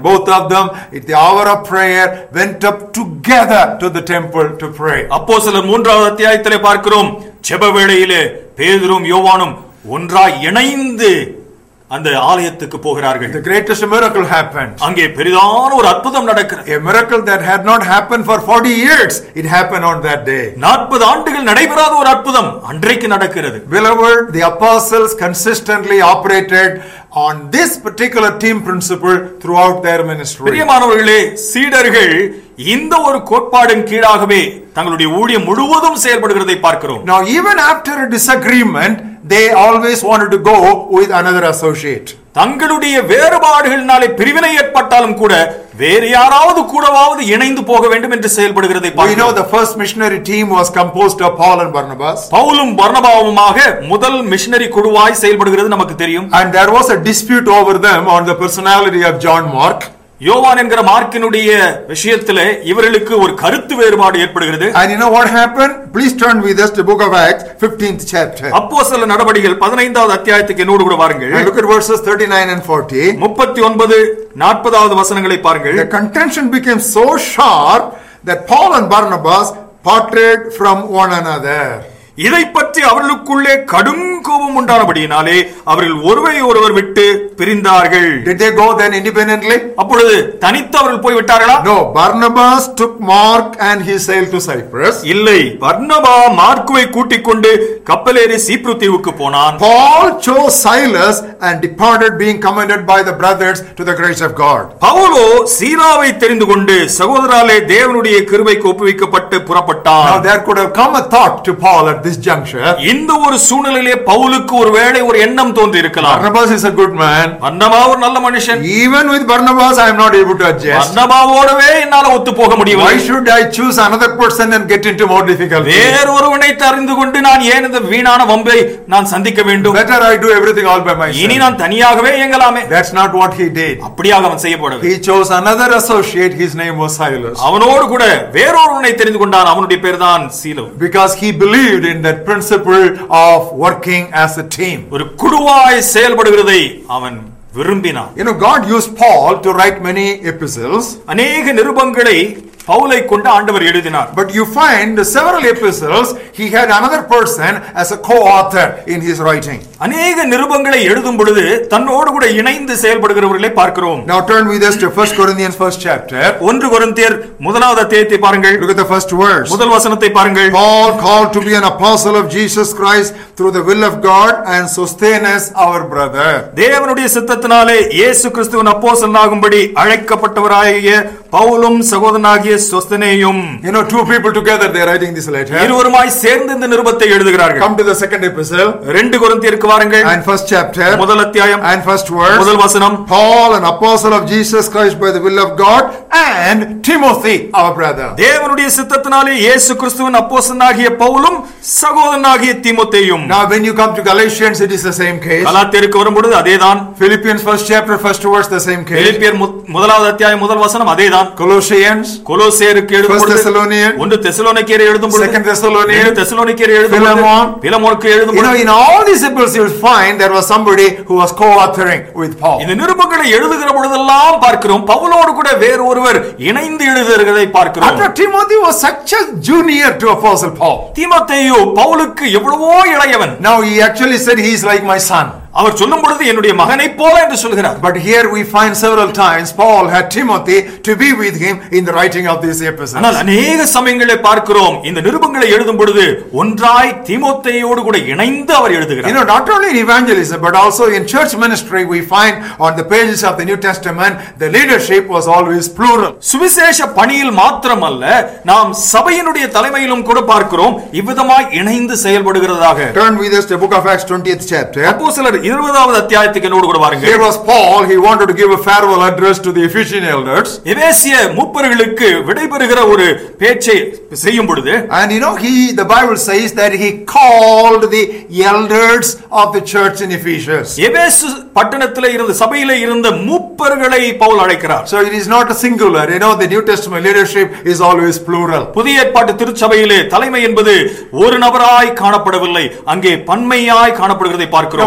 Both of them at the hour of prayer went up together to the temple to pray. அப்போஸ்தலர் 3வது அத்தியாயத்திலே பார்க்கிறோம், ஜெப வேளையிலே பேதுரும் யோவானும் ஒன்றாய் இணைந்து அந்த ஆலயத்துக்கு போகிறார்கள். The greatest miracle happened. அங்கே பெரிதான ஒரு அற்புதம் நடக்கிறது. A miracle that had not happened for 40 years, it happened on that day. 40 ஆண்டுகள் நடைபெறாத ஒரு அற்புதம் அன்றைக்கு நடக்கிறது. Beloved, the apostles consistently operated on this particular team principle throughout their ministry. பிரியமானவர்களே, சீடர்கள் இந்த ஒரு கோட்பாடின் கீழாகவே தங்களுடைய ஊழியம் முழுவதும் செயல்படுகிறதை பார்க்கிறோம். Now even after a disagreement, they always wanted to go with another associate. தங்களுடைய வேறுபாடுகளினாலே பிரிவினை ஏற்பட்டாலும் கூட வேறு யாராவது கூடவாவது இணைந்து போக வேண்டும் என்று செயல்படுகிறதை பார்க்கிறோம். We know the first missionary team was composed of Paul and Barnabas. பவுலும் பர்னபாவுமாக முதல் மிஷனரி குழுவாய் செயல்படுகிறது நமக்கு தெரியும். And there was a dispute over them on the personality of John Mark. யோவான் என்கிற மார்க்கினுடைய விஷயத்திலே இவர்களுக்கு ஒரு கருத்து வேறுபாடு ஏற்படுகிறது. And you know what happened? Please turn with us to book of Acts 15th chapter. அப்போஸ்தலர் நடபடிகள் 15வது அத்தியாயத்துக்கு என்னோடு கூட வாருங்கள். And look at verses 39 and 40. 39 40வது வசனங்களை பாருங்கள். The contention became so sharp that Paul and Barnabas parted from one another. இதை பற்றி அவர்களுக்குள்ளே கடும் கோபம் உண்டானபடியினாலே அவர்கள் ஒருவரை விட்டு பிரிந்தார்கள். Did they go then independently? அப்பொழுது தனித்து அவர்கள் போய் விட்டார்களா? No, Barnabas took Mark and he sailed to Cyprus. இல்லை, பர்னபா மார்க்குவை கூட்டிக் கொண்டு கப்பலேறி சீப்ரு தீவுக்கு போனான். Paul chose Silas and departed, being commended by the brothers to the grace of God. பவுலோ சீலாவை தெரிந்து கொண்டு சகோதரராலே தேவனுடைய கிருபைக்கு ஒப்புவிக்கப்பட்டு புறப்பட்டான். Now there could have come a thought to Paul at this juncture. இந்த ஒரு சூழ்நிலையிலே பவுலுக்கு ஒருவேளை ஒரு எண்ணம் தோன்றி இருக்கலாம். Barnabas is a good man. பர்னபா ஒரு நல்ல மனுஷன். Even with Barnabas I am not able to adjust. பர்னபாவோடவே என்னால ஒத்து போக முடியவில்லை. Why should I choose another person and get into more difficulty? வேறு ஒருவனை தெரிந்து கொண்டு நான் ஏன் இந்த வீணான வம்பை நான் சந்திக்க வேண்டும்? Better I do everything all by myself. இனி நான் தனியாகவே இயங்கலாமே. That's not what he did. அப்படியாக அவன் செய்யப்படவில்லை. He chose another associate. His name was Silas. அவனோடு கூட வேறொருவனை தெரிந்து கொண்டான். அவனுடைய பேர்தான் சீலோ. Because he believed in that principle of working as a team. ஒரு குழுவாய் செயல்படுகிறதை அவன் விரும்பினான். You know, God used Paul to write many epistles. அநேக நிருபங்களை பவுலை கொண்டு ஆண்டவர் எழுதினார். But you find several epistles he had another person as a co-author in his writing. அநேக நிருபங்களை எழுதும் பொழுது தன்னோடு கூட இணைந்து செயல்படுகிறவர்களை பார்க்கிறோம். Now turn with us to 1 Corinthians first chapter. 1 கொரிந்தியர் முதலாவது அத்தியாயத்தை பாருங்கள். Look at the first verse. முதல் வசனத்தை பாருங்கள். Paul, called to be an apostle of Jesus Christ through the will of God, and Sosthenes our brother. தேவனுடைய சித்தத்தினாலே இயேசு கிறிஸ்துவின் அப்போஸ்தலனாகும்படி அழைக்கப்பட்டவராகிய பவுலும் சகோதரனாகிய சொஸ்தனேயும். You know, two people together they are writing this letter. இருவருமாய் சேர்ந்து இந்த நிருபத்தை எழுதுகிறார்கள். Come to the second epistle. 2 கொரிந்தியருக்கு வாருங்கள். And first chapter. முதல் அத்தியாயம் and first verse. முதல் வசனம். Paul, an apostle of Jesus Christ by the will of God, and Timothy our brother. தேவனுடைய சித்தத்தினாலே இயேசு கிறிஸ்துவின் அப்போஸ்தலனாகிய பவுலும் சகோதரனாகிய தீமோத்தேயும். Now when you come to Galatians it is the same case. கலாத்தியருக்கு வரும்போது அதேதான். Philippians first chapter first verse the same case. பிலிப்பியர் முதலாவது அத்தியாயம் முதல் வசனம் அதேதான். Colossians, கொலோசியருக்கு எழுதும் பொழுது 1 தெசலோனிக்கேயர் எழுதும் பொழுது 2 Thessalonians, 2 தெசலோனிக்கேயர் எழுதும் பொழுது பிலமோனுக்கு எழுதும் பொழுது, you know, in all these epistles you will find there was somebody who was co-authoring with Paul. இந்த நிருபங்களை எழுதுகிற பொழுதெல்லாம் பார்க்கிறோம் பவுலோடு கூட வேறு ஒருவர் இணைந்து எழுதுகிறதை பார்க்கிறோம். After Timothy was such a junior to apostle Paul. தீமோத்தேயு பவுலுக்கு எவ்வளவோ இளையவன். Now he actually said he is like my son. அவர் சொல்லும் பொழுது என்னுடைய மகனை போல என்று சொல்கிறார். But here we find several times Paul had Timothy to be with him in the writing of these epistles. ஆனால் अनेक சமயங்களிலே பார்க்கிறோம் இந்த நிருபங்களை எழுதும் பொழுது ஒன்றாய் தீமோத்தேயோடு கூட இணைந்து அவர் எழுதுகிறார். You know, not only in evangelism but also in church ministry we find on the pages of the New Testament the leadership was always plural. சுவிசேஷ பணியில் மாத்திரமல்ல நாம் சபையினுடைய தலைமையிலும் கூட பார்க்கிறோம் இவ்விதமாய் இணைந்து செயல்படுகிறதாக. Turn with us to the book of Acts 20th chapter. அப்போஸ்தலர் 20வது அத்தியாயத்துக்கு என்னோடு கூட வாருங்கள். Here was Paul, he wanted to give a farewell address to the Ephesian elders. எபேசிய மூப்பர்களுக்கு விடைபெறுகிற ஒரு பேச்சை செய்யும் பொழுது, and you know the Bible says that he called the elders of the church in Ephesus. எபேசு பட்டணத்திலே இருந்த சபையிலே இருந்த மூப்பர்களை பவுல் அழைக்கிறார். So it is not a singular, you know, the New Testament leadership is always plural. புதிய ஏற்பாட்டு திருச்சபையிலே தலைமை என்பது ஒரு நபராய் காணப்படவில்லை, அங்கே பன்மையாய் காணப்படுகிறதை பார்க்கிறோம். Now we want to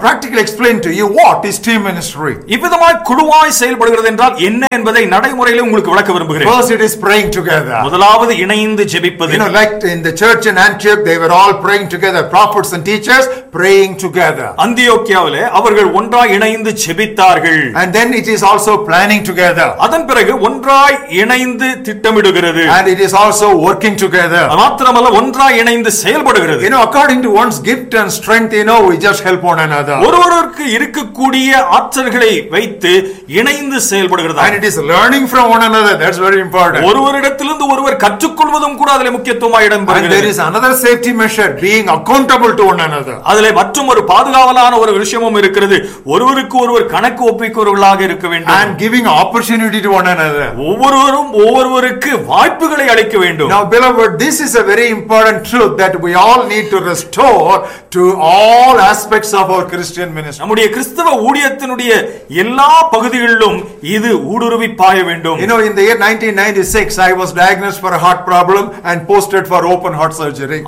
practically explain to you what is team ministry. இவ்விதமாய் குழுவாய் செயல்படுகிறது என்றால் என்ன என்பதை நடைமுறையிலே உங்களுக்கு விளக்க விரும்புகிறேன். First it is praying together. முதலாவது இணைந்து ஜெபிப்பது. Like in the church in Antioch, they were all praying together, prophets and teachers praying together. அந்தியோக்கியாவிலே அவர்கள் ஒன்றாய் இணைந்து ஜெபித்தார்கள். And then it is also planning together. அதன் பிறகு ஒன்றாய் இணைந்து திட்டமிடுகிறது. And it is also working together. மாத்திரமல்ல ஒன்றாய் இணைந்து செயல்படுகிறது. According to one's gift and strength, we just help one another. ஒருவருக்கு இருக்கக்கூடிய ஆற்றல்களை வைத்து இணைந்து செயல்படுகிறது. And it is learning from one another. That's very important. ஒருவரிடத்திலிருந்து ஒருவர் கற்றுக்கொள்வதும் கூட அதிலே முக்கியத்துவமாக இடம்பெறுகிறது. And there is another safety measure, being accountable to one another. அதிலே மற்றும் ஒரு பாதுகாவலான ஒரு விஷயமும் இருக்கிறது. ஒருவருக்கு ஒருவர் கணக்கு ஒப்பிக்கிறவர்களாக இருக்க வேண்டும். And giving opportunity to one another. ஒவ்வொருவரும் ஒவ்வொருவருக்கு வாய்ப்புகளை அளிக்க வேண்டும். Now beloved, this is a very important truth that we all need to restore to all aspects of our Christian ministry. நம்முடைய கிறிஸ்தவ ஊழியத்தினுடைய எல்லா பகுதிகளிலும் இது ஊடுருவி பாய வேண்டும். In the year 1996 I was diagnosed for a heart problem and posted for open heart surgery.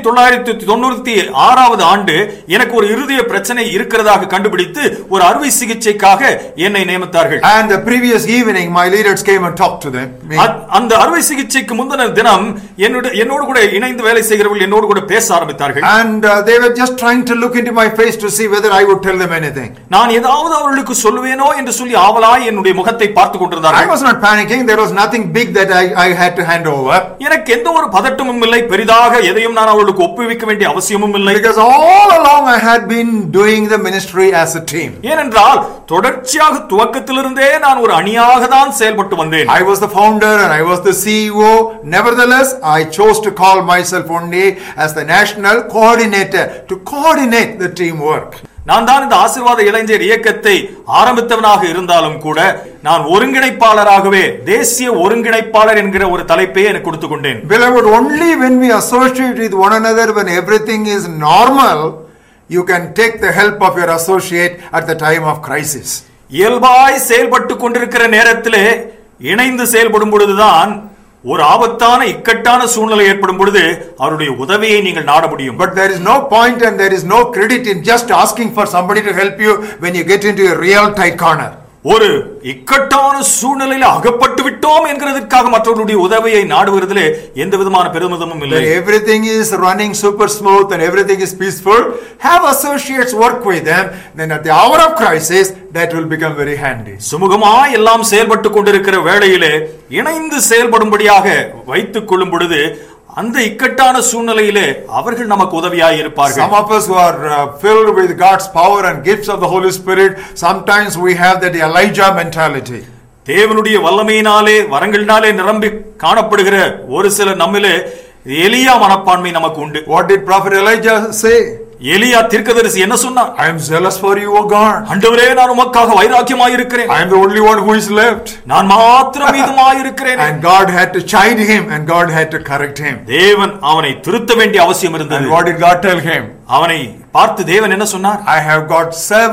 1996வது ஆண்டு எனக்கு ஒரு இருதய பிரச்சனை இருக்கிறதாக கண்டுபிடித்து ஒரு அறுவை சிகிச்சைக்காக என்னை நியமித்தார்கள். And the previous evening my leaders came and talked to them. அந்த அறுவை சிகிச்சைக்கு முந்தின தினம் என்னோடு கூட இணைந்து வேலை செய்கிறவர்கள் என்னோடு கூட பேச ஆரம்பித்தார்கள். And they were just trying to look into my face to see whether I would tell them anything. நான் ஏதாவது அவர்களுக்கு சொல்லுவேனோ என்று சொல்லி ஆவலாய் என்னுடைய முகத்தை பார்த்து கொண்டிருந்தார்கள். I was not panicking. There was nothing big that I had to hand over. எனக்கு எந்த ஒரு பதட்டமும் இல்லை. பெரிதாக எதையும் நான் அவர்களுக்கு ஒப்புவிக்க வேண்டிய அவசியமும் இல்லை. Because all along I had been doing the ministry as a team. ஏனென்றால் தொடர்ச்சியாக துவக்கத்திலிருந்தே நான் ஒரு அணியாக தான் செயல்பட்டு வந்தேன். I was the founder and I was the CEO. Nevertheless, I chose to call myself only as the national coordinator to coordinate the teamwork. நான் தான் இந்த ஆசீர்வாத இளைஞர் இயக்கத்தை ஆரம்பித்தவனாக இருந்தாலும் கூட நான் ஒருங்கிணைப்பாளராகவே தேசிய ஒருங்கிணைப்பாளர் என்கிற ஒரு தலைப்பை எனக்கு கொடுத்து கொண்டேன். Beloved, only when we associate with one another when everything is normal, you can take the help of your associate at the time of crisis. இயல்பாய் செயல்பட்டு கொண்டிருக்கிற நேரத்திலே இணைந்து செயல்படும் பொழுதுதான் ஒரு ஆபத்தான இக்கட்டான சூழ்நிலை ஏற்படும் பொழுது அவருடைய உதவியை நீங்கள் நாட முடியும். But there is no point and there is no credit in just asking for somebody to help you when you get into a real tight corner. ஒரு இக்கட்டான சூழ்நிலையில் அகப்பட்டு விட்டோம் என்கிறதுக்காக மற்றவர்களுடைய உதவியை நாடுவதிலே எந்த விதமான பெருமிதமும் இல்லை. Everything is running super smooth and everything is peaceful. Have associates work with them. Then at the hour of crisis, that will become very handy. சுமூகமாய் எல்லாம் செயல்பட்டு கொண்டிருக்கிற வேளையிலே இணைந்து செயல்படும்படியாக வைத்துக் கொள்ளும் பொழுது அந்த இக்கட்டான சூழ்நிலையிலே அவர்கள் நமக்கு உதவியாய் இருப்பார்கள். Some of us who are filled with God's power and gifts of the Holy Spirit, sometimes we have that Elijah mentality. தேவனுடைய வல்லமையினாலே வரங்களினாலே நிரம்பி காணப்படுகிற ஒரு சிலர் நம்மிலே எலியா மனப்பான்மை நமக்கு உண்டு. What did prophet Elijah say? எலியா தீர்க்கதரிசி என்ன சொன்னார்? I am zealous for you, O God. ஆண்டவரே, நான் உமக்காக வைராக்கியமாய் இருக்கிறேன். I am the only one who is left. நான் மாத்திரம் மீதமாய் இருக்கிறேன். And God had to chide him and God had to correct him. தேவன் அவனை திருத்த வேண்டிய அவசியம் இருந்தது. And what did God tell him? அவனை பார்த்து தேவன் என்ன சொன்னார்? I have got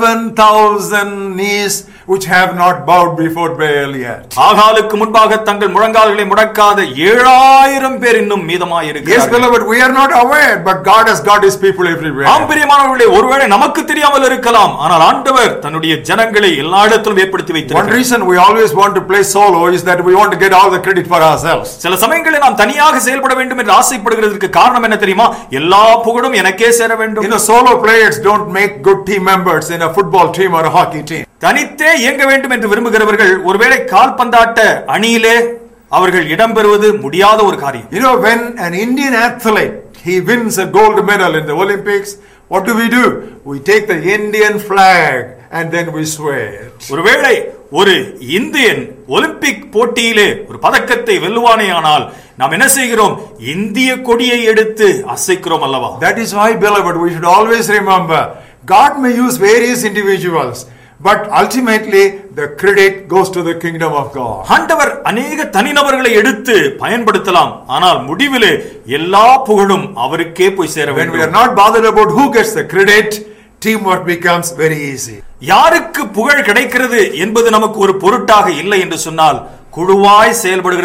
7,000 knees which have not bowed before Baal yet. ஆகாலுக்கு முன்பாக தங்கள் முழங்கால்களை முடக்காத 7,000 பேர் இன்னும் மீதமாய் இருக்கிறார்கள். Yes, beloved, we are not aware, but God has got his people everywhere. ஆம் பிரியமானவர்களே, ஒருவேளை நமக்கு தெரியாமல் இருக்கலாம், ஆனால் ஆண்டவர் தன்னுடைய ஜனங்களை எல்லா இடத்திலும் ஏற்படுத்தி வைத்திருக்கிறார். One reason we always want to play solo is that we want to get all the credit for ourselves. சில சமயங்களில் நாம் தனியாக செயல்பட வேண்டும் என்று ஆசைப்படுகிறதுக்கு காரணம் என்ன தெரியுமா? எல்லா புகழும் எனக்கே சேர வேண்டும். Solo players don't make good team members in a football team or a hockey team. தனித்தே இயங்க வேண்டும் என்று விரும்புகிறவர்கள் ஒருவேளை கால்பந்தாட்ட அணியிலே அவர்கள் இடம்பெறுவது முடியாத ஒரு காரியம். When an Indian athlete he wins a gold medal in the Olympics, what do? We take the Indian flag and then we swear. ஒருவேளை ஒரு இந்தியன் ஒலிம்பிக் போட்டியிலே ஒரு பதக்கத்தை வெல்லுவானேயானால் நாம் என்ன செய்கிறோம்? இந்திய கொடியை எடுத்து அசைக்கிறோம் அல்லவா? That is why, beloved, we should always remember God may use various individuals, but ultimately the credit goes to the kingdom of God. ஆண்டவர் अनेक தனிநபர்களை எடுத்து பயன்படுத்தலாம், ஆனால் முடிவிலே எல்லா புகழும் அவருக்கே போய் சேர வேண்டும். When we are not bothered about who gets the credit, teamwork becomes very easy. யாருக்கு புகழ் கிடைக்கிறது என்பது நமக்கு ஒரு பொருட்டாக இல்லை என்று சொன்னால் குழுவாய் செயல்படுகிறது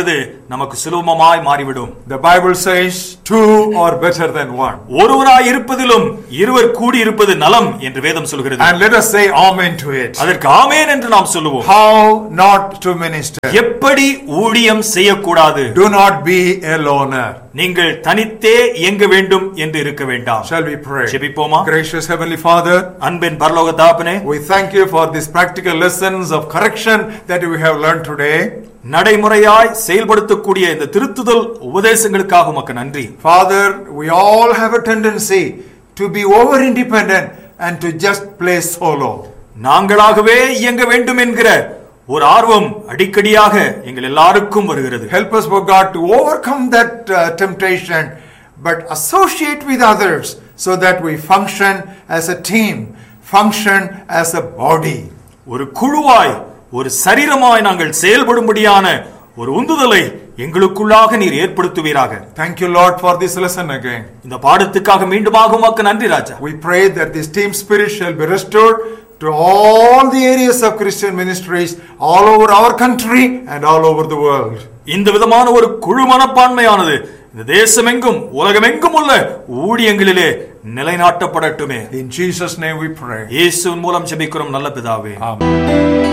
நமக்கு சுலபமாய் மாறிவிடும். The Bible says two are better than one. ஒருவராய் இருப்பதிலும் இருவர் கூடி இருப்பது நலம் என்று வேதம் சொல்கிறது. And let us say amen to it. அதற்கு ஆமென் என்று நாம் சொல்லுவோம். How not to minister? எப்படி ஊழியம் செய்யக்கூடாது? Do not be a loner. நீங்கள் தனித்தே இயங்க வேண்டும் என்று இருக்க வேண்டாம். Shall we pray? ஜெபிப்போமா? Gracious Heavenly Father, அன்பின் பரலோக தகப்பனே, we thank you for these practical lessons of correction that we have learned today. நடைமுறையாய் செயல்படுத்தக்கூடிய இந்த திருத்துதல் உபதேசங்களுக்காக உமக்கு நன்றி. Father, we all have a tendency to be over independent and to just play solo. நாங்களாகவே இயங்க வேண்டும் என்கிற ஒரு ஆர்வம் அடிக்கடியாக எங்கள் எல்லாருக்கும் வருகிறது. Help us, O God, to overcome that temptation, but associate with others so that we function as a team, function as a body. ஒரு குழுவாய், ஒரு சரீரமாய் நாங்கள் செயல்படும்படியான ஒரு உந்துதலை எங்களுக்குள்ளாக நீர் ஏற்படுத்துவீராக. Thank you, Lord, for this lesson again. இந்த பாடத்துக்காக மீண்டுமாக உமக்கு நன்றி ராஜா. We pray that this team spirit shall be restored to all the areas of Christian ministries all over our country and all over the world. இந்த விதமான ஒரு குழு மனப்பான்மையானது இந்த தேசமெங்கும் உலகமெங்கும் உள்ள ஊழியங்களிலே நிலைநாட்டப்படட்டுமே. In Jesus' name we pray. இயேசுவின் மூலம் ஜெபிக்கிறோம் நல்ல பிதாவே. Amen.